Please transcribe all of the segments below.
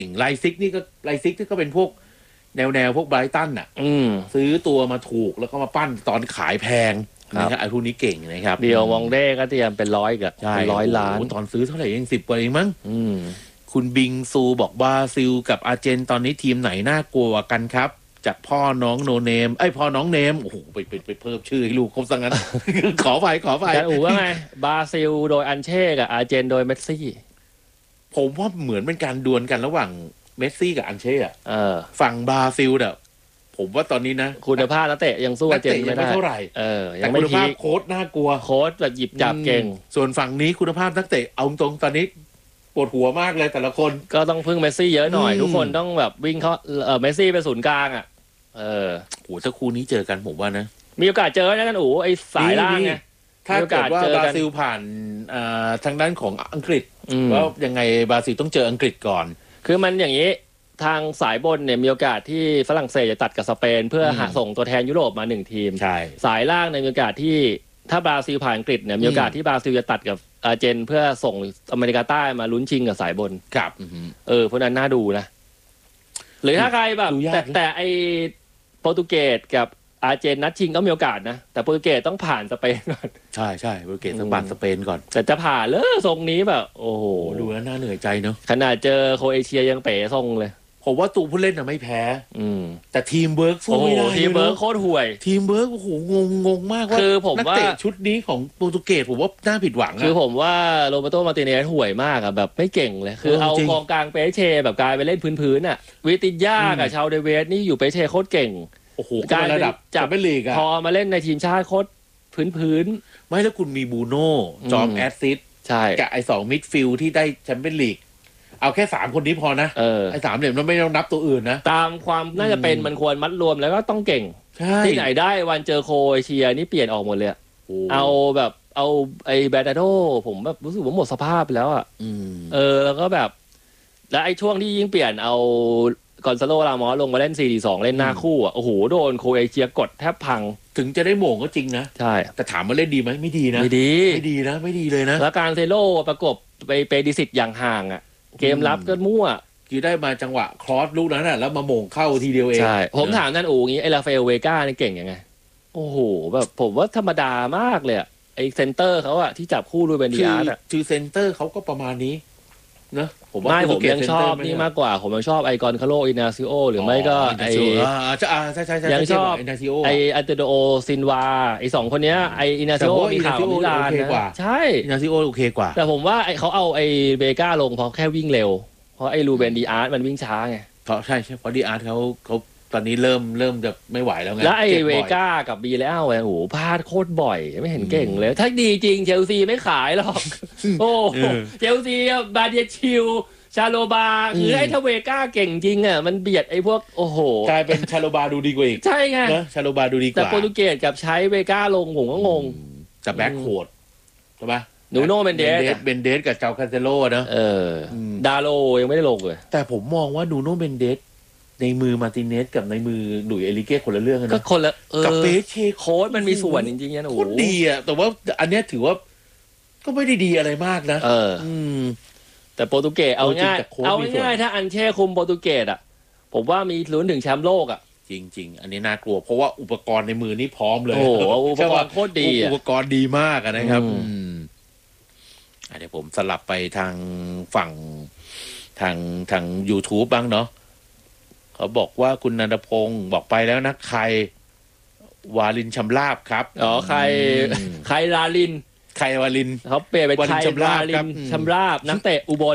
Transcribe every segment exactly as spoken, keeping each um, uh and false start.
ไลซิกนี่ก็ไลซิกที่ก็เป็นพวกแนวแนวพวกไบรตันอ่ะซื้อตัวมาถูกแล้วก็มาปั้นตอนขายแพงนะครับไอ้พวกนี้เก่งนะครับเดียวมองเด้ก็เตรียมเป็นร้อยกับเป็นร้อยล้านตอนซื้อเท่าไหร่เองสิบกว่าเองมั้งคุณบิงซูบอกว่าซิลกับอาร์เจนตอนนี้ทีมไหนน่ากลัวกันครับจากพ่อน้องโนเนมไอ้พ่อน้องเนมโอ้โหไปไปไปเพิ่มชื่อให้ลูกเขาซะงั้น ขอไปขอไปจะอู๋ว่าไงบราซิลโดยอันเช่กับอาร์เจนโดยเมสซี่ผมว่าเหมือนเป็นการดวลกันระหว่างเมสซี่กับอันเช่อะฝั่งบราซิลเนี่ยผมว่าตอนนี้นะคุณภาพนักเตะยังสู้อาร์เจนไม่ได้เท่าไหร่เออแต่คุณภาพโค้ชน่ากลัวโค้ชแบบหยิบจับเก่งส่วนฝั่งนี้คุณภาพนักเตะเอาตรงตอนนี้ปวดหัวมากเลยแต่ละคนก็ต้องพึ่งเมสซี่เยอะหน่อยทุกคนต้องแบบวิ่งเขาเออเมสซี่เป็นศูนย์กลางอ่ะเออโหถ้าคู่นี้เจอกันผมว่านะมีโอกาสเจอนะกันอู๋ไอ้สายล่างไงถ้าเกิดว่าบราซิลผ่านทางด้านของอังกฤษว่ายังไงบราซิลต้องเจออังกฤษก่อนคือมันอย่างนี้ทางสายบนเนี่ยมีโอกาสที่ฝรั่งเศสจะตัดกับสเปนเพื่อหาส่งตัวแทนยุโรปมาหนึ่งทีมสายล่างในมีโอกาสที่ถ้าบราซิลผ่านอังกฤษเนี่ยมีโอกาสที่บราซิลจะตัดกับอาร์เจนเพื่อส่งอเมริกาใต้มาลุ้นชิงกับสายบนครับเออเพราะนั้นน่าดูนะหรือถ้าใครแบบแต่แต่ไอโปรตุเกสกับอาร์เจนนัดชิงก็มีโอกาสนะแต่โปรตุเกสต้องผ่านสเปนก่อนใช่ใช่โปรตุเกสต้องผ่านสเปนก่อนแต่จะผ่านเลยทรงนี้แบบโอ้โหดูแล้วน่าเหนื่อยใจเนาะขนาดเจอโครเอเชียยังเป๋ทรงเลยผมว่าตัวผู้เล่นน่ะไม่แพ้แต่ทีมเวิร์กสู้ไม่ได้ทีมเวิร์กโคตรห่วยทีมเวิร์กโอ้โหงงงงมากว่าคือผมว่านักเตะชุดนี้ของโปรตุเกสผมว่าน่าผิดหวังคือผมว่าโรเบโตมาร์ติเนสห่วยมากอะแบบไม่เก่งเลยคือเอากองกลางเปเช่แบบกลายไปเล่นพื้นๆอะวิติญ่ากับชาวเดเวสนี่อยู่เปเช่โคตรเก่งโอ้โหการระดับจับไม่ลีกอะพอมาเล่นในทีมชาติโคตรพื้นๆไม่แล้วคุณมีบูโน่จอมแอสซิสใช่กับไอ้สองมิดฟิลด์ที่ได้แชมเปี้ยนลีกเอาแค่สามคนนี้พอนะไอ้สามเหลี่ยมเราไม่ต้องนับตัวอื่นนะตามความน่าจะเป็นมันควรมัดรวมแล้วก็ต้องเก่งที่ไหนได้วันเจอโครเอเชียนี่เปลี่ยนออกหมดเลยเอาแบบเอาไอ้แบดาโดผมแบบรู้สึกว่าหมดสภาพไปแล้วอ่ะเออแล้วก็แบบแล้วไอ้ช่วงที่ยิ่งเปลี่ยนเอากอนซาโล รามอสลงมาเล่น สี่ สี่ สอง เล่นหน้าคู่อ่ะโอ้โหโดนโครเอเชียกดแทบพังถึงจะได้โหม่งก็จริงนะใช่แต่ถามว่าเล่นดีไหมไม่ดีนะไม่ดีไม่ดีนะไม่ดีเลยนะแล้วการเซโลประกบไปเปดิสิตอย่างห่างอ่ะเกมรับก็มั่วคือได้มาจังหวะครอสลูกนั้นน่ะแล้วมาโหม่งเข้าทีเดียวเองใช่ผมถามนั่นอูงี้ไอ้ราฟาเอลเวก้านี่เก่งยังไงโอ้โหแบบผมว่าธรรมดามากเลยอ่ะไอ้เซนเตอร์เขาอะที่จับคู่รูเบนดิอาร์อ่ะคือเซนเตอร์เขาก็ประมาณนี้นะผมว่าผมยังชอบนี่มากกว่าผมยังชอบไอกอนคาโลอินาซิโอหรือไม่ก็ไอใช่ใช่ใช่ยังชอบไออันเตโดโอซินวาไอสองคนเนี้ยไออินาซิโอมีข่าวมิลานนะใช่อินาซิโอโอเคกว่าแต่ผมว่าไอเขาเอาไอเบก้าลงเพราะแค่วิ่งเร็วเพราะไอรูเบนดิอาร์มันวิ่งช้าไงเพราะใช่ใช่เพราะดิอาร์เขาเขาตอนนี้เริ่มเริ่มจะไม่ไหวแล้วไงแล้วไอเวก้ากับบีแล้วโอ้โหพลาดโคตรบ่อยไม่เห็นเก่งเลยถ้าดีจริงเชลซีไม่ขายหรอกโอ้เชลซีบาเดียชิลชาโลบาคือไอ้ถ้าเวก้าเก่งจริงอ่ะมันเบียดไอ้พวกโอ้โหกลายเป็นชาโลบาดูดีกว่าอีกใช่ไงนะชาโลบาดูดีกว่าแต่โปรตุเกสกับใช้เวก้าลงผมก็งงแต่แบ็คโหดใช่ไหมนูโน่เบนเดสเบนเดสกับเจ้าคาเซโลนะเออดาโลยังไม่ได้ลงเลยแต่ผมมองว่านูโน่เบนเดสในมือมาร์ติเนสกับในมือหลุยส์เอลิเก้คนละเรื่องนะก็คนละกับเปเช่โค้ชมันมีส่วนจริงๆนะโอ้โหโคตรดีอ่ะแต่ว่าอันนี้ถือว่าก็ไม่ได้ดีอะไรมากนะเออแต่โปรตุเกสเอาง่ายเอาง่ายถ้าอันเช่คุมโปรตุเกสอ่ะผมว่ามีลุ้นถึงแชมป์โลกอ่ะจริงๆอันนี้น่ากลัวเพราะว่าอุปกรณ์ในมือนี่พร้อมเลยโอ้โหอุปกรณ์โคตรดีอุปกรณ์ดีมากนะครับเดี๋ยวผมสลับไปทางฝั่งทางทาง YouTube บ้างเนาะเขาบอกว่าคุณนันทพงศ์บอกไปแล้วนะใครวาลินชำราบครับอ๋อใครใครลาลินใครวาลินเขาเปลี่ยนเป็นใครวาลินชำราบนักเตะอุบล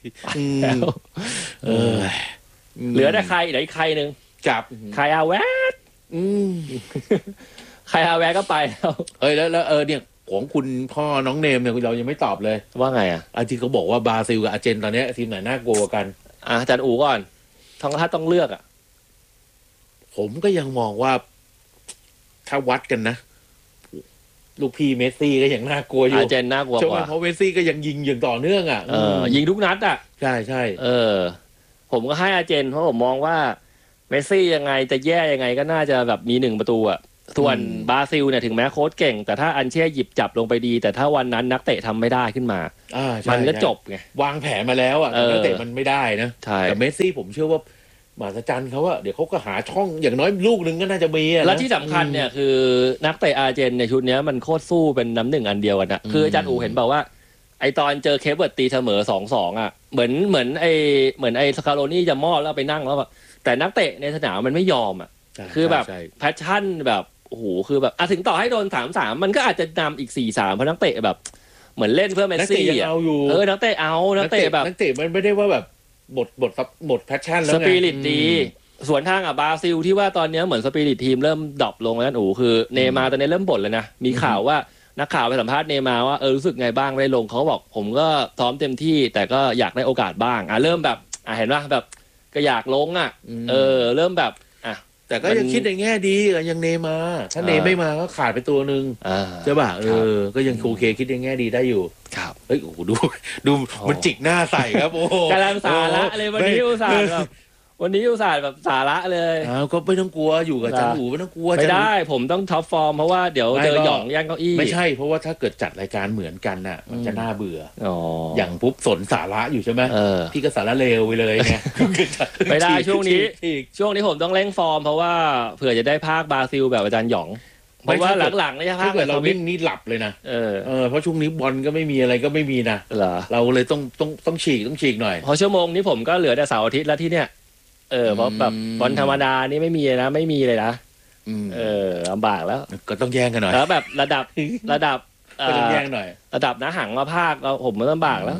เออเหลือแต่ใครไหนใครหนึ่งกับใครอาแวดใครอาแวดก็ไปแล้วเอ้ยแล้วแล้วเออเนี่ยของคุณพ่อน้องเนมเนี่ยเรายังไม่ตอบเลยว่าไงอ่ะไอ้ที่เขาบอกว่าบราซิลกับอาร์เจนตอนนี้ทีมไหนน่ากลัวกันอ่ะอาจารย์อู๋ก่อนท้องถ้าต้องเลือกอ่ะผมก็ยังมองว่าถ้าวัดกันนะลูกพี่เมสซี่ก็ยังน่ากลัวอยู่อาร์เจนน่ากลัวกว่าเพราะเมสซี่ก็ยังยิงอย่างต่อเนื่องอ่ะเออยิงทุกนัดอ่ะใช่ใช่เออผมก็ให้อาร์เจนเพราะผมมองว่าเมสซี่ยังไงจะแย่ยังไงก็น่าจะแบบมีหนึ่งประตูอ่ะส่วนบราซิลเนี่ยถึงแม้โค้ชเก่งแต่ถ้าอันเช่หยิบจับลงไปดีแต่ถ้าวันนั้นนักเตะทำไม่ได้ขึ้นมามันก็จบไงวางแผนมาแล้วอ่ะนักเตะมันไม่ได้นะแต่เมสซี่ผมเชื่อว่ามหัศจรรย์เขาว่าเดี๋ยวเขาก็หาช่องอย่างน้อยลูกนึงก็น่าจะมีแล้วที่สำคัญเนี่ยคือนักเตะอาร์เจนในชุดนี้มันโคตรสู้เป็นน้ำหนึ่งอันเดียวกันนะคืออาจารย์อู๋เห็นบอกว่าไอตอนเจอเคปเวิร์ดตีเสมอสองสองอ่ะเหมือนเหมือนไอเหมือนไอสคาโรนี่จะมอบแล้วไปนั่งแล้วแบบแต่นักเตะในสนามมันไม่ยอมอ่ะคือแบบแพชชั่นแบบโอ้โหคือแบบถึงต่อให้โดนสามสามมันก็อาจจะนำอีกสี่สามเพราะนักเตะแบบเหมือนเล่นเพื่อเมสซี่อ่ะเออนักเตะเอานักเตะแบบนักเตะมันไม่ได้ว่าแบบหมดหมดหมดแพชชั่นแล้วไงสปิริตดีส่วนทางอ่ะบราซิลที่ว่าตอนนี้เหมือนสปิริตทีมเริ่มดรอปลงแล้วนั่นโอ้คือเนย์มาร์ตอนนี้เริ่มบ่นเลยนะมีข่าวว่านักข่าวไปสัมภาษณ์เนย์มาร์ว่าเออรู้สึกไงบ้างไม่ลงเขาบอกผมก็ซ้อมเต็มที่แต่ก็อยากได้โอกาสบ้างอ่ะเริ่มแบบอ่ะเห็นป่ะแบบก็อยากลงอ่ะเออเริ่มแบบอ่ะแต่ก็ยังคิดในแง่ดียังเนย์มาร์ถ้าเนย์ไม่มาก็ขาดไปตัวนึงใช่ป่ะเออก็ยังโอเคคิดในแง่ดีได้อยู่ครับเฮ้ยโอ้โหดูดูมันจิกหน้าใส่ครับโอ้กำลังสาระเลยวันนี้อุตส่าห์แบบวันนี้อุตส่าห์แบบสาระเลยอ้าวก็ไม่ต้องกลัวอยู่กับจันหูไม่ต้องกลัวไม่ได้ผมต้องท็อปฟอร์มเพราะว่าเดี๋ยวเจอหย่องย่างเก้าอี้ไม่ใช่เพราะว่าถ้าเกิดจัดรายการเหมือนกันน่ะมันจะน่าเบื่ออย่างปุ๊บสนสาระอยู่ใช่ไหมพี่ก็สาระเลวไปเลยไงไม่ได้ช่วงนี้ช่วงนี้ผมต้องเร่งฟอร์มเพราะว่าเผื่อจะได้ภาคบราซิลแบบอาจารย์หยองเพราะว่าหลังๆนี่ภาคแบบเราวิ่งนี่หลับเลยนะเออเออเพราะช่วงนี้บอลก็ไม่มีอะไรก็ไม่มีนะเราเลยต้องต้องต้องฉีกต้องฉีกหน่อยพอชั่วโมงนี้ผมก็เหลือแต่เสาร์อาทิตย์แล้วที่เนี้ยเออเพราะแบบบอลธรรมดานี่ไม่มีนะไม่มีเลยนะเออลำบากแล้วก็ต้องแย่งกันหน่อยแล้วแบบระดับระดับก็ต้องแย่งหน่อยระดับน้าหังมาภาคเราผมมันลำบากแล้ว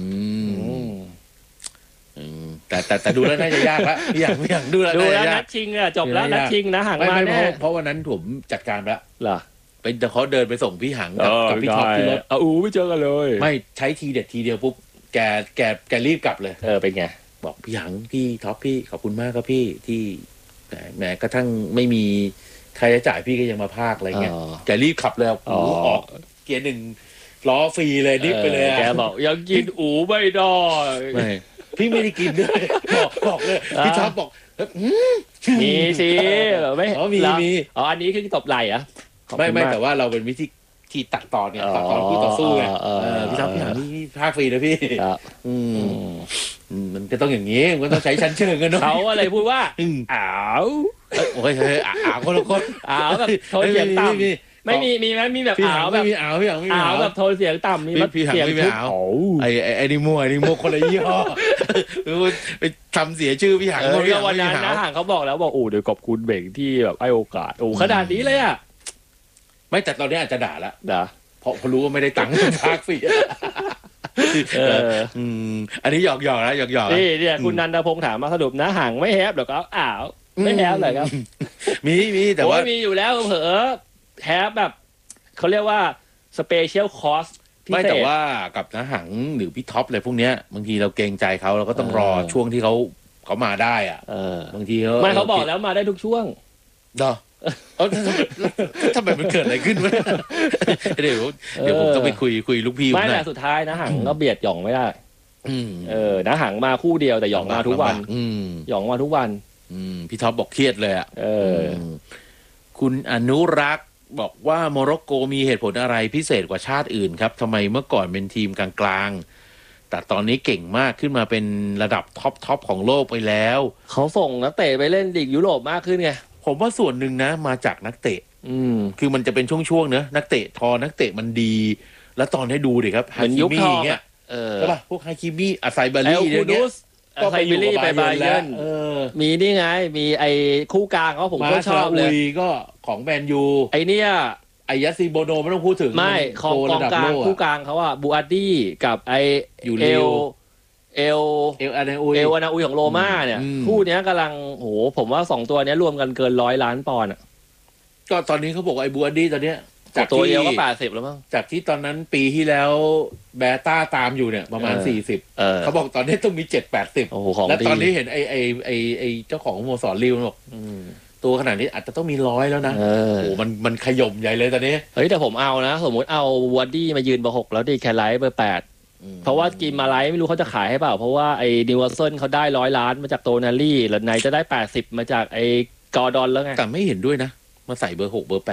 แต่แต่แต่ดูแล้วน่าจะยากแล้วไม่อยากไม่อยากดูแล้วดูแล้วนัดชิงอะจบแล้วนัดชิงนะหังมาแน่เพราะวันนั้นผมจัดการแล้วเหรอไปเขาเดินไปส่งพี่หังกับพี่ท็อปที่รถเอาอูไม่เจอกันเลยไม่ใช้ทีเด็ดทีเดียวปุ๊บแกแกแกรีบกลับเลยเออเป็นไงบอกพี่หังพี่ท็อปพี่ขอบคุณมากครับพี่ที่แหมกระทั่งไม่มีใครจะจ่ายพี่ก็ยังมาพากอะไรเงี้ยแกรีบขับเลยอูออกเกียร์หนึ่งล้อฟรีเลยดิบไปเลยแกบอกยังกินอูไม่ได้ไม่พี่ไม่ได้กินด้วยบอกบอกเลยพี่ท็อปบอกมีสิไม่อ๋อมีมีอ๋ออันนี้คือตบไหล่อะไม่ไม่แต่ว่าเราเป็นวิธีที่ตัดต่อเนี่ยตัดต่อคู่ต่อสู้ไงพี่ท็อปพี่หังพี่ภาคฟรีนะพี่อืมมันจะต้องอย่างนี้มันต้องใช้ชั้นเชิงกันเนาะเขาอะไรพูดว่าอ้าวโอ้ยอ้าวคนละคนอ้าวแบบโทนเสียงต่ำไม่มีมีไหมมีแบบอ้าวแบบมีอ้าวพี่หังมีอ้าวแบบโทนเสียงต่ำมีเสียงทุบไอ้ไอ้ไอ้นิโม่ไอ้นิโม่คนละยี่ห้อไปทำเสียชื่อพี่หังเมื่อวันนั้นนะหังเขาบอกแล้วบอกโอ้เดี๋ยวขอบคุณเบ่งที่แบบให้โอกาสโอ้ขนาดนี้เลยอ่ะไม่แต่ตอนนี้อาจจะด่าละด่าเพราะเขารู้ว่าไม่ได้ตังค์ภาคฟรีเอออืมอันนี้หยอกหยอกนะหยอกหยอกนี่เนี่ยคุณนันทพงษ์ถามมาสรุปนะห่างไม่แฮปหรอกครับอ้าวไม่แฮปเลยครับมีมีแต่ว่ามีอยู่แล้วเผลอแฮปแบบเขาเรียกว่าสเปเชียลคอร์สไม่แต่ว่ากับนะหังหรือพี่ท็อปอะไรพวกเนี้ยบางทีเราเกรงใจเขาเราก็ต้องรอช่วงที่เขาเขามาได้อ่ะบางทีเขาไม่เขาบอกแล้วมาได้ทุกช่วงเนาะเออทำไมมันเกิดอะไรขึ้นวะเดี๋ยวเดี๋ยวผมต้องไปคุยคุยลูกพี่ไม่แต่สุดท้ายนะหังก็เบียดหย่องไม่ได้เออนะหังมาคู่เดียวแต่หย่องมาทุกวันหย่องมาทุกวันพี่ท็อปบอกเครียดเลยอ่ะคุณอนุรักษ์บอกว่าโมร็อกโกมีเหตุผลอะไรพิเศษกว่าชาติอื่นครับทำไมเมื่อก่อนเป็นทีมกลางๆแต่ตอนนี้เก่งมากขึ้นมาเป็นระดับท็อปท็อปของโลกไปแล้วเขาส่งนักเตะไปเล่นลีกยุโรปมากขึ้นไงผมว่าส่วนหนึ่งนะมาจากนักเตะอืมคือมันจะเป็นช่วงๆเนอะนักเตะทอนักเตะมันดีแล้วตอนให้ดูดิครับฮาคิมิเงี้ยใช่ป่ะพวกฮาคิมิอาไซบารีเนี่ยก็ไปอยู่กับไบเยิร์นมีนี่ไงมีไอ้คู่กลางเขาผมก็ชอบเลยก็ของแมนยูไอ้เนี่ยไอ้ยัสซีโบโนไม่ต้องพูดถึงไม่ของกองกลางคู่กลางเขาอะบูอาร์ดี้กับไอเอลเอลเอลอานาอุยเอลอานาอุยของโรม่าเนี่ยคู่นี้กำลังโหผมว่าสองตัวนี้รวมกันเกินร้อยล้านปอนด์อ่ะก็ตอนนี้เขาบอกไอ้บูอาร์ดี้ตอนเนี้ยจากตัวเดียวก็แปดสิบแล้วมั้งจากที่ตอนนั้นปีที่แล้วแบต้าตามอยู่เนี่ยประมาณสี่สิบเขาบอกตอนนี้ต้องมีเจ็ดแปดสิบแล้วตอนนี้เห็นไอ้ไอ้ไอ้ไอ้เจ้าของสโมสรลิวบอกตัวขนาดนี้อาจจะต้องมีร้อยแล้วนะโอ้โหมันมันขย่มใหญ่เลยตอนนี้เฮ้ยแต่ผมเอานะสมมติเอาบูอาร์ดี้มายืนเบอร์หกแล้วดีแคลไลท์เบอร์แปดเพราะว่ากินมาไลท์ไม่รู้เขาจะขายให้เปล่าเพราะว่าไอ้นิวคาสเซิลเขาได้ร้อยล้านมาจากโตนาลี่แล้วไหนจะได้แปดสิบมาจากไอ้กอร์ดอนแล้วไงแต่ไม่เห็นด้วยนะมาใส่เบอร์หกเบอร์แปด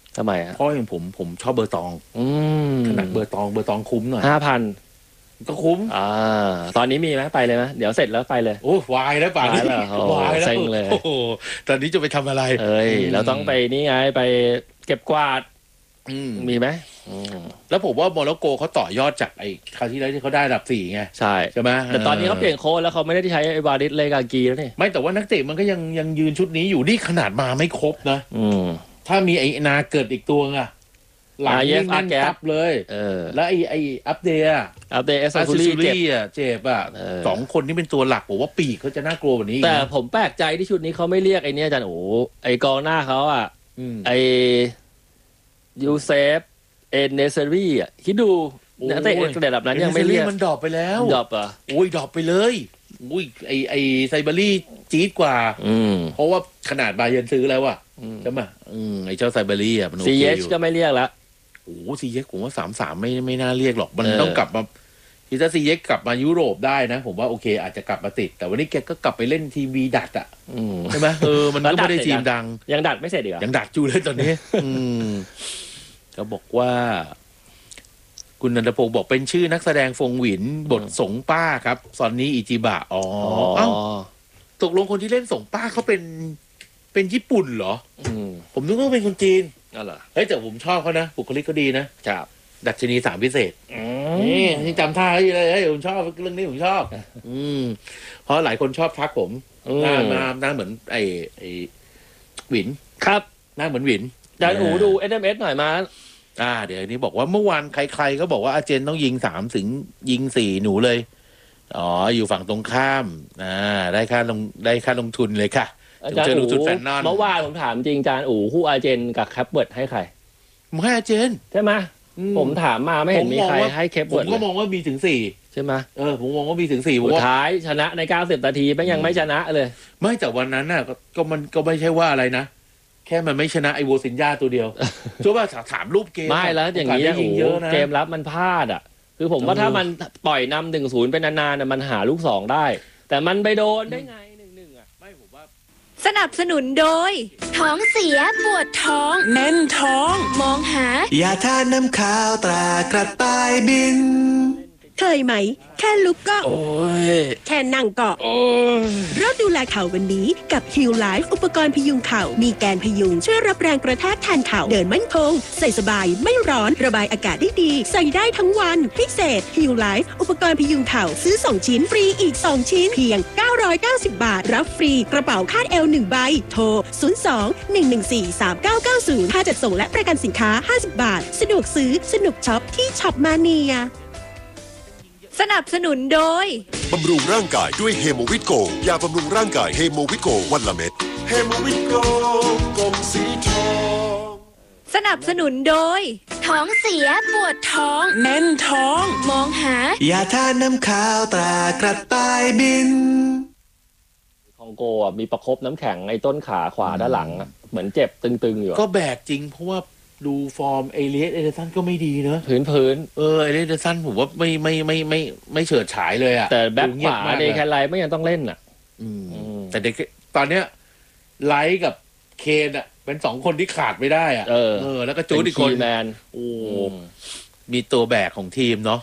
ทำไมอ่ะเพราะอย่างผมผมชอบเบอร์ตองขนาดเบอร์ตองเบอร์ตองคุ้มหน่อยห้าพันก็คุ้มอ่าตอนนี้มีไหมไปเลยไหมเดี๋ยวเสร็จแล้วไปเลยโอ้วายแล้วป่านนี้วายแล้วเซ็งเลยโอ้โหตอนนี้จะไปทำอะไรเอ้ยเราต้องไปนี่ไงไปเก็บกวาดมีไหมแล้วผมว่าโมร็อกโกเขาต่อยอดจากไอ้คราวที่แล้วที่เขาได้อันดับสี่ไงใช่ใช่ไหมแต่ตอนนี้เขาเปลี่ยนโค้ชแล้วเขาไม่ได้ใช้ไอ้วาริสเลกากีแล้วนี่ไม่แต่ว่านักเตะมันก็ยังยังยืนชุดนี้อยู่นี่ขนาดมาไม่ครบนะถ้ามีไอ้นาเกิดอีกตัวอ่ะหลังนี่แน่นตับเลยแล้วไอ้ไอ้อัปเดตอัปเดตเอสซูรี่อ่ะเจ็บอ่ะสองคนนี้เป็นตัวหลักผมว่าปีกเขาจะน่ากลัวกว่านี้แต่ผมแปลกใจที่ชุดนี้เขาไม่เรียกไอ้นี่อาจารย์โอ้ไอ้กองหน้าเขาอ่ะไอ้ยูเซฟเอ็นเนเซอรี่อ่ะคิดดูนักเตะระดับนั้นยังไม่เรียกมันดรอปไปแล้วดรอปอ่ะโอ้ยดรอปไปเลยอุ้ยไอไอไซเบอรี่จี๊ดกว่าเพราะว่าขนาดบาเยิร์นซื้อแล้วอ่ะใช่ไหมไอเจ้าไซเบอรี่อ่ะมันโอเคอยู่ซี เอช ก็ไม่เรียกแล้วโอ้ซีเอชผมว่าสามสามไม่ไม่น่าเรียกหรอกมันต้องกลับมาที่ถ้าซีเอชกลับมายุโรปได้นะผมว่าโอเคอาจจะกลับมาติดแต่วันนี้แกก็กลับไปเล่นทีวีดัดอ่ะใช่ไหมเออมันก็ไม่ได้ทีมดังยังดัดไม่เสร็จอีกยังดัดอยู่เลยตอนนี้ก็บอกว่าคุณนันทพงศ์บอกเป็นชื่อนักแสดงฟงหวินบทสงป้าครับซอนนี่อิจิบะอ๋อเอ้าตกลงคนที่เล่นสงป้าเขาเป็นเป็นญี่ปุ่นเหรอผมนึกว่าเป็นคนจีนอ๋อเหรอเฮ้ยแต่ผมชอบเขานะบุคลิกเขาดีนะครับดัชนีสามพิเศษนี่ที่จำท่าเขาเลยเฮ้ยผมชอบเรื่องนี้ผมชอบอืมเพราะหลายคนชอบทักผมหน้าหน้าหน้าเหมือนไอ้ไอ้หวินครับหน้าเหมือนหวินจานอูดู เอส เอ็ม เอส หน่อยมาอ่าเดี๋ยวนี้บอกว่าเมื่อวานใครๆก็บอกว่าอาเจนต้องยิงสามถึงยิงสี่หนูเลยอ๋ออยู่ฝั่งตรงข้ามอ่าได้ค่าลงได้ค่าลงทุนเลยค่ะอาจารย์อูเมื่อวานผมถามจริงจานอูคู่อาเจนกับแคปเบิร์ดให้ใครผมให้อาเจนใช่ไหมผมถามมาไม่เห็นมีใครให้แคปเบิร์ดผมก็มองว่ามีถึงสี่ใช่ไหมเออผมมองว่ามีถึงสี่สุดท้ายชนะในเก้าสิบนาทีไม่ยังไม่ชนะเลยไม่แต่วันนั้นน่ะก็มันก็ไม่ใช่ว่าอะไรนะแค่มันไม่ชนะไอโวซินญาตัวเดียวชัวร์ว่าถามรูปเกมไม่แล้วอย่างนี้โอ้เกมรับมันพลาดอ่ะคือผมว่าถ้ามันปล่อยนำหนึ่งศูนย์เป็นนานๆมันหาลูกสองได้แต่มันไปโดนได้ไงหนึ่งหนึ่งอ่ะไม่ผมว่าสนับสนุนโดยท้องเสียปวดท้องแน่นท้องมองหายาทาน้ำขาวตรากระต่ายบินเคยไหมแค่ลุกก็โอ้ยแค่นั่งก็โอ้ยเริ่มดูแลเข่าวันนี้กับ Heal Life อุปกรณ์พยุงเข่ามีแกนพยุงช่วยรับแรงกระแทกแทนเข่าเดินมั่นคงใส่สบายไม่ร้อนระบายอากาศได้ดีใส่ได้ทั้งวันพิเศษ Heal Life อุปกรณ์พยุงเข่าซื้อสองชิ้นฟรีอีกสองชิ้นเพียงเก้าร้อยเก้าสิบบาทรับฟรีกระเป๋าคาดเอวหนึ่งใบโทรศูนย์ สอง หนึ่ง หนึ่ง สี่ สาม เก้า เก้า ศูนย์ค่าจัดส่งและประกันสินค้าห้าสิบบาทสะดวกซื้อสนุกช็อปที่ช็อปมาเนียสนับสนุนโดยบำรุงร่างกายด้วยเฮโมวิตโกยาบำรุงร่างกายเฮโมวิตโกวันละเม็ดเฮโมวิตโกกลมสีทองสนับสนุนโดยท้องเสียปวดท้องแน่นท้องมองหายาทาน้ำขาวตรากระต่ายบินคองโกอ่ะมีประคบน้ำแข็งไอ้ต้นขาขวาด้านหลังเหมือนเจ็บตึงๆอยู่ก็แบกจริงเพราะว่าดูฟอร์มเอเลียสเอเดอร์สันก็ไม่ดีเนอะพื้นพื้นเออเอเลียสเอเดอร์สันผมว่าไม่ไม่ไม่ไม่ไม่เฉิดฉายเลยอ่ะแต่แบ็คขวาเดย์แคไลไม่ยังต้องเล่นอ่ะแต่เด็กตอนเนี้ยไลท์กับเคนอ่ะเป็นสองคนที่ขาดไม่ได้อ่ะเออเออแล้วก็จูดอีกคนแมนโอ้มีตัวแบกของทีมเนาะ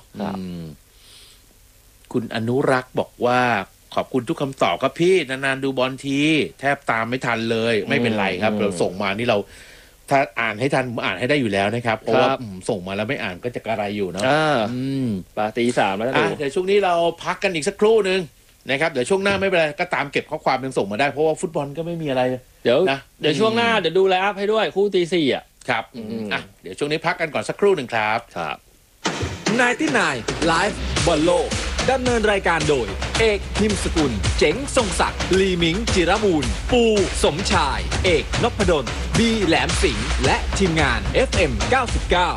คุณอนุรักษ์บอกว่าขอบคุณทุกคำตอบครับพี่นานๆดูบอลทีแทบตามไม่ทันเลยไม่เป็นไรครับเราส่งมานี่เราถ้าอ่านให้ทันผมอ่านให้ได้อยู่แล้วนะครับเพราะว่าส่งมาแล้วไม่อ่านก็จะกระไรอยู่เนาะปาตีสามแล้วเดี๋ยวช่วงนี้เราพักกันอีกสักครู่นึงนะครับเดี๋ยวช่วงหน้าไม่เป็นไรก็ตามเก็บข้อความยังส่งมาได้เพราะว่าฟุตบอลก็ไม่มีอะไรเดี๋ยวนะเดี๋ยวช่วงหน้าเดี๋ยวดูไลฟ์อัพให้ด้วยคู่ตีสี่อ่ะครับอ่ะเดี๋ยวช่วงนี้พักกันก่อนสักครู่หนึ่งครับครับนายที่นายไลฟ์บอลโลกดำเนินรายการโดยเอกนิมสกุลเจ๋งทรงศักดิ์ลีมิงจิรบูรณ์ปูสมชายเอกนพดลบีแหลมสิงห์และทีมงาน เอฟ เอ็ม เก้าสิบเก้า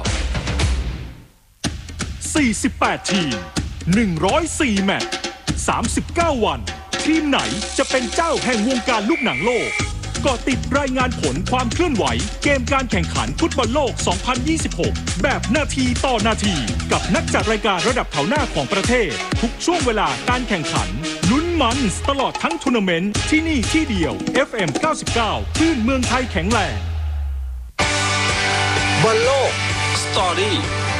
สี่สิบแปด ทีมหนึ่งร้อยสี่แมตช์สามสิบเก้าวันทีมไหนจะเป็นเจ้าแห่งวงการลูกหนังโลกก็ติดรายงานผลความเคลื่อนไหวเกมการแข่งขันฟุตบอลโลก สองพันยี่สิบหก แบบนาทีต่อนาทีกับนักจัดรายการระดับแถวหน้าของประเทศทุกช่วงเวลาการแข่งขันลุ้นมันตลอดทั้งทัวร์นาเมนต์ที่นี่ที่เดียว เอฟ เอ็ม เก้าสิบเก้า คลื่นเมืองไทยแข็งแรงบอลโลกสตอรี่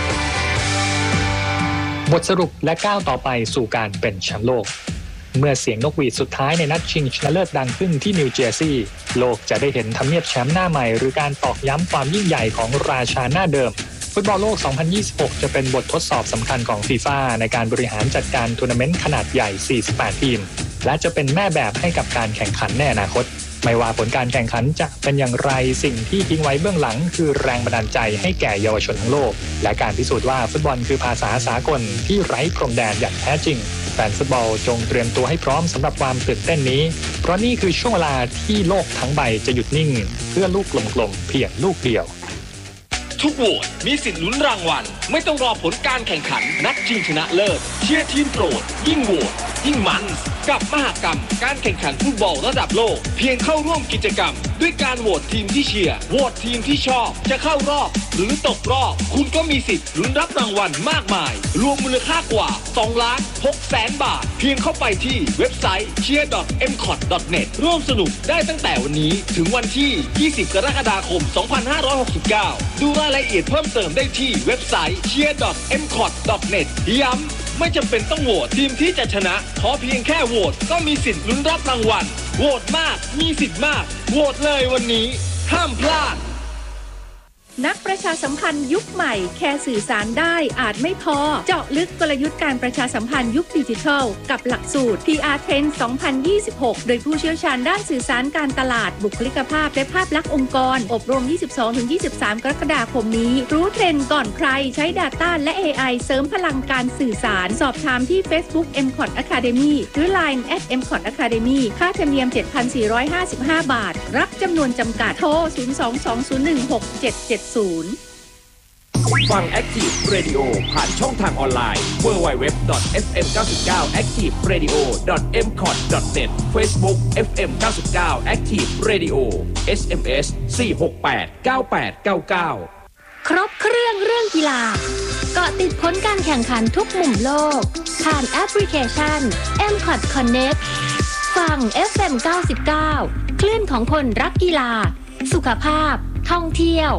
บทสรุปและก้าวต่อไปสู่การเป็นแชมป์โลกเมื่อเสียงนกหวีดสุดท้ายในนัดชิงชนะเลิศดังขึ้นที่นิวเจอร์ซีย์โลกจะได้เห็นทำเนียบแชมป์หน้าใหม่หรือการตอกย้ำความยิ่งใหญ่ของราชาหน้าเดิมฟุตบอลโลก สองพันยี่สิบหก จะเป็นบททดสอบสำคัญของฟีฟ่าในการบริหารจัดการทัวร์นาเมนต์ขนาดใหญ่ สี่สิบแปด ทีมและจะเป็นแม่แบบให้กับการแข่งขันในอนาคตไม่ว่าผลการแข่งขันจะเป็นอย่างไรสิ่งที่ทิ้งไว้เบื้องหลังคือแรงบันดาลใจให้แก่เยาวชนทั้งโลกและการพิสูจน์ว่าฟุตบอลคือภาษาสากลที่ไร้พรมแดนอย่างแท้จริงแฟนฟุตบอลจงเตรียมตัวให้พร้อมสำหรับความตื่นเต้นนี้เพราะนี่คือช่วงเวลาที่โลกทั้งใบจะหยุดนิ่งเพื่อลูกกลมๆเพียงลูกเดียวทุกโหวตมีสิทธิ์ลุ้นรางวัลไม่ต้องรอผลการแข่งขันนัดชิงชนะเลิศเชียร์ทีมโปรดยิ่งโหวตยิ่งมันกับมหกรรมการแข่งขันฟุตบอลระดับโลกเพียงเข้าร่วมกิจกรรมด้วยการโหวตทีมที่เชียร์โหวตทีมที่ชอบจะเข้ารอบหรือตกรอบคุณก็มีสิทธิ์ลุ้นรับรางวัลมากมายรวมมูลค่ากว่าสองล้านหกแสนบาทเพียงเข้าไปที่เว็บไซต์ เชียร์ ดอท เอ็ม คอท ดอท เน็ต ร่วมสนุกได้ตั้งแต่วันนี้ถึงวันที่ยี่สิบกรกฎาคมสองพันห้าร้อยหกสิบเก้าดูรายละเอียดเพิ่มเติมได้ที่เว็บไซต์ เชียร์ ดอท เอ็ม คอท ดอท เน็ต ย้ำไม่จำเป็นต้องโหวตทีมที่จะชนะขอเพียงแค่โหวตก็มีสิทธิ์ลุ้นรับรางวัลโหวตมากมีสิทธิ์มากโหวตเลยวันนี้ห้ามพลาดนักประชาสัมพันธ์ยุคใหม่แค่สื่อสารได้อาจไม่พอเจาะลึกกลยุทธ์การประชาสัมพันธ์ยุคดิจิทัลกับหลักสูตร พี อาร์ Trend สองพันยี่สิบหก โดยผู้เชี่ยวชาญด้านสื่อสารการตลาดบุคลิกภาพและภาพลักษณ์องค์กรอบรม ยี่สิบสองถึงยี่สิบสาม กรกฎาคมนี้รู้เทรนด์ก่อนใครใช้ Data และ เอ ไอ เสริมพลังการสื่อสารสอบถามที่ Facebook เอ็ม คอท Academy หรือ ไลน์ แอท เอ็ม คอท Academy ค่าธรรมเนียม เจ็ดพันสี่ร้อยห้าสิบห้า บาทรับจำนวนจำกัดโทรศูนย์ สอง สอง ศูนย์ หนึ่ง หก เจ็ด เจ็ด ศูนย์ฟัง Active Radio ผ่านช่องทางออนไลน์ ดับเบิลยู ดับเบิลยู ดับเบิลยู ดอท เอฟ เอ็ม เก้าสิบเก้า แอคทีฟเรดิโอ ดอท เอ็ม คอท ดอท เน็ต Facebook เอฟ เอ็ม เก้าสิบเก้า Active Radio เอส เอ็ม เอส สี่ หก แปด เก้า แปด เก้า เก้าครบเครื่องเรื่องกีฬาเกาะติดผลการแข่งขันทุกมุมโลกผ่านแอปพลิเคชัน เอ็ม คอท Connect ฟัง เอฟ เอ็ม เก้าสิบเก้า คลื่นของคนรักกีฬาสุขภาพท่องเที่ยว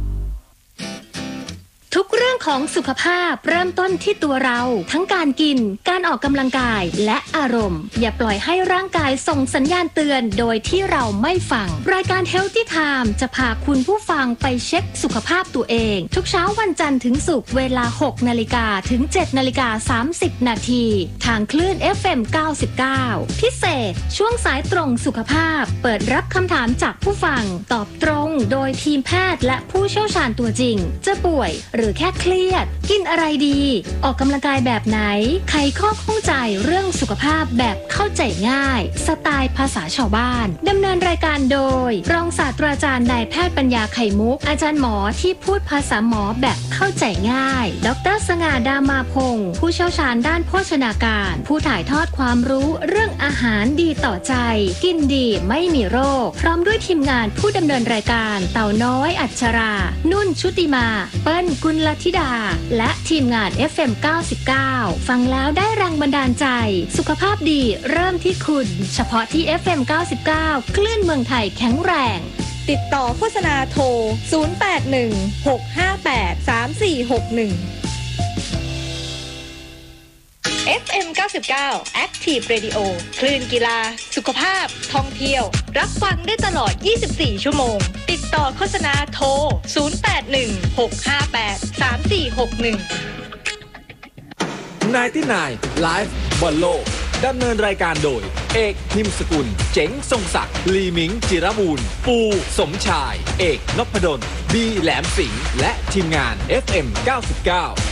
ทุกเรื่องของสุขภาพเริ่มต้นที่ตัวเราทั้งการกินการออกกำลังกายและอารมณ์อย่าปล่อยให้ร่างกายส่งสัญญาณเตือนโดยที่เราไม่ฟังรายการ Healthy Time จะพาคุณผู้ฟังไปเช็คสุขภาพตัวเองทุกเช้าวันจันทร์ถึงศุกร์เวลา หกนาฬิกา ถึง เจ็ดนาฬิกาสามสิบ นาทีทางคลื่น เอฟ เอ็ม เก้าสิบเก้า พิเศษช่วงสายตรงสุขภาพเปิดรับคำถามจากผู้ฟังตอบตรงโดยทีมแพทย์และผู้เชี่ยวชาญตัวจริงจะป่วยหรือแค่เครียดกินอะไรดีออกกำลังกายแบบไหนไขข้อข้องใจเรื่องสุขภาพแบบเข้าใจง่ายสไตล์ภาษาชาวบ้านดำเนินรายการโดยรองศาสตราจารย์นายแพทย์ปัญญาไข่มุกอาจารย์หมอที่พูดภาษาหมอแบบเข้าใจง่ายดร.สง่าดามาพงศ์ผู้เชี่ยวชาญด้านโภชนาการผู้ถ่ายทอดความรู้เรื่องอาหารดีต่อใจกินดีไม่มีโรคพร้อมด้วยทีมงานผู้ดำเนินรายการเต่าน้อยอัชรา นุ่นชุติมาเปิ้ลกุลธิดาและทีมงาน เอฟ เอ็ม เก้าสิบเก้า ฟังแล้วได้แรงบันดาลใจสุขภาพดีเริ่มที่คุณเฉพาะที่ เอฟ เอ็ม เก้าสิบเก้า คลื่นเมืองไทยแข็งแรงติดต่อโฆษณาโทรศูนย์ แปด หนึ่ง หก ห้า แปด สาม สี่ หก หนึ่ง เอฟ เอ็ม เก้าสิบเก้า Active Radio คลื่นกีฬาสุขภาพท่องเที่ยวรับฟังได้ตลอดยี่สิบสี่ชั่วโมงติดต่อโฆษณาโทรศูนย์ แปด หนึ่ง หก ห้า แปด สาม สี่ หก หนึ่งไนน์ตี้ไนน์ Live บอลโลกดำเนินรายการโดยเอกนิมสกุลเจ๋งทรงศักดิ์ลีมิงจิรบูรณ์ปูสมชายเอกนพดลบีแหลมสิงห์และทีมงาน เอฟ เอ็ม เก้าสิบเก้า